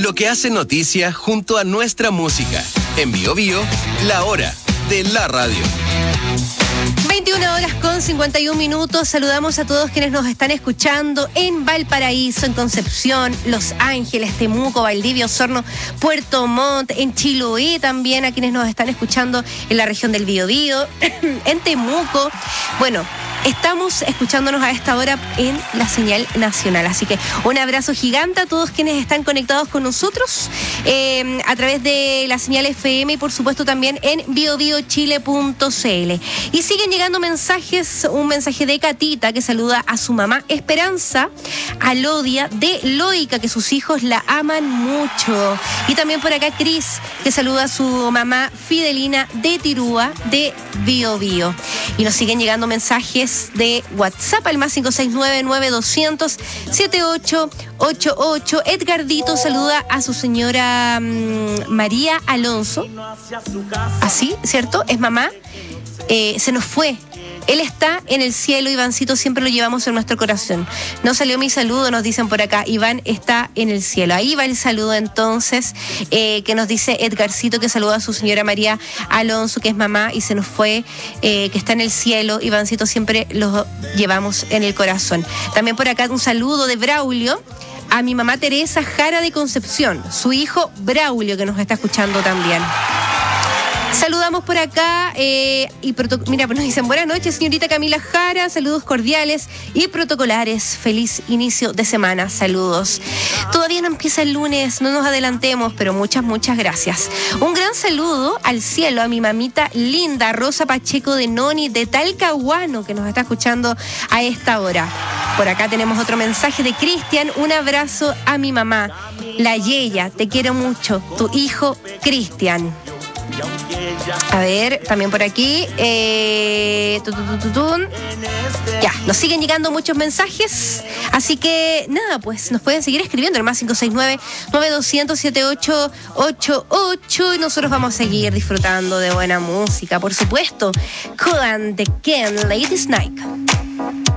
Lo que hace noticia junto a nuestra música. En Bio Bio, la hora de la radio. 21 horas con 51 minutos. Saludamos a todos quienes nos están escuchando en Valparaíso, en Concepción, Los Ángeles, Temuco, Valdivia, Osorno, Puerto Montt, en Chiloé también, a quienes nos están escuchando en la región del Biobío, en Temuco. Bueno, estamos escuchándonos a esta hora en la señal nacional. Así que un abrazo gigante a todos quienes están conectados con nosotros a través de la señal FM y por supuesto también en biobiochile.cl. Y siguen llegando mensajes, un mensaje de Catita que saluda a su mamá Esperanza Alodia de Loica, que sus hijos la aman mucho. Y también por acá Cris, que saluda a su mamá Fidelina de Tirúa de Biobío. Y nos siguen llegando mensajes de WhatsApp al más 569-9200-7888. Edgardito saluda a su señora María Alonso. Así, ¿cierto? Es mamá. Se nos fue. Él está en el cielo, Ivancito, siempre lo llevamos en nuestro corazón. No salió mi saludo, nos dicen por acá. Iván está en el cielo. Ahí va el saludo entonces, que nos dice Edgarcito, que saluda a su señora María Alonso, que es mamá y se nos fue, que está en el cielo. Ivancito, siempre lo llevamos en el corazón. También por acá un saludo de Braulio a mi mamá Teresa Jara de Concepción, su hijo Braulio, que nos está escuchando también. Saludamos por acá mira, pues nos dicen buenas noches, señorita Camila Jara, saludos cordiales y protocolares, feliz inicio de semana, saludos. Todavía no empieza el lunes, no nos adelantemos, pero muchas gracias. Un gran saludo al cielo a mi mamita linda, Rosa Pacheco de Noni de Talcahuano, que nos está escuchando a esta hora. Por acá tenemos otro mensaje de Cristian, un abrazo a mi mamá, la Yeya, te quiero mucho, tu hijo Cristian. A ver, también por aquí ya, nos siguen llegando muchos mensajes. Así que nada, pues nos pueden seguir escribiendo el más 569-9200-7888. Y nosotros vamos a seguir disfrutando de buena música, por supuesto, con The Ken Ladies Night.